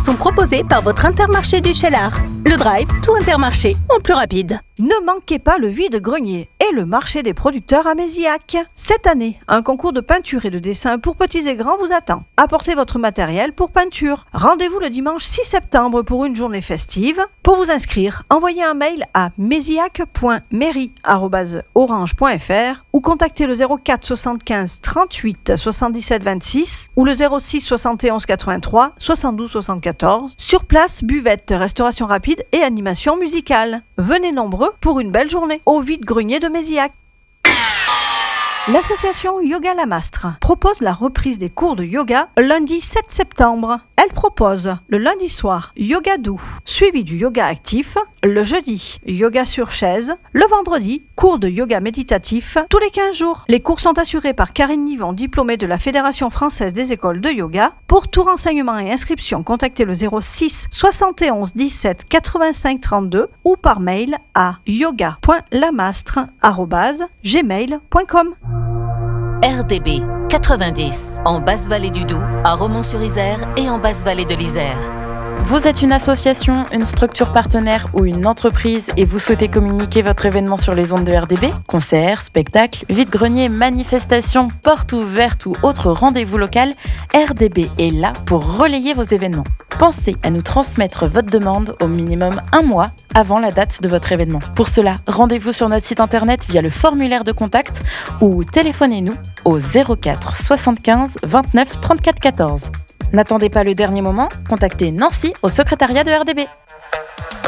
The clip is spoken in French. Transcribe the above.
sont proposés par votre Intermarché du Cheylard. Le Drive, tout Intermarché en plus rapide. Ne manquez pas le vide-grenier et le marché des producteurs à Mézillac. Cette année, un concours de peinture et de dessin pour petits et grands vous attend. Apportez votre matériel pour peinture. Rendez-vous le dimanche 6 septembre pour une journée festive. Pour vous inscrire, envoyez un mail à mezillac.mairie@orange.fr ou contactez le 04 75 38 77 26 ou le 06 71 83 72 74. Sur place, buvette, restauration rapide et animation musicale. Venez nombreux pour une belle journée au vide-grenier de Mézillac. L'association Yoga La Mastre propose la reprise des cours de yoga lundi 7 septembre. Elle propose le lundi soir yoga doux, suivi du yoga actif, le jeudi yoga sur chaise, le vendredi cours de yoga méditatif tous les 15 jours. Les cours sont assurés par Karine Nivon, diplômée de la Fédération française des écoles de yoga. Pour tout renseignement et inscription, contactez le 06 71 17 85 32 ou par mail à yoga.lamastre@gmail.com. RDB 90, en Basse-Vallée du Doubs, à Romont-sur-Isère et en Basse-Vallée de l'Isère. Vous êtes une association, une structure partenaire ou une entreprise et vous souhaitez communiquer votre événement sur les ondes de RDB? Concerts, spectacles, vide-grenier, manifestations, portes ouvertes ou autres rendez-vous local, RDB est là pour relayer vos événements. Pensez à nous transmettre votre demande au minimum un mois avant la date de votre événement. Pour cela, rendez-vous sur notre site internet via le formulaire de contact ou téléphonez-nous au 04 75 29 34 14. N'attendez pas le dernier moment, contactez Nancy au secrétariat de RDB.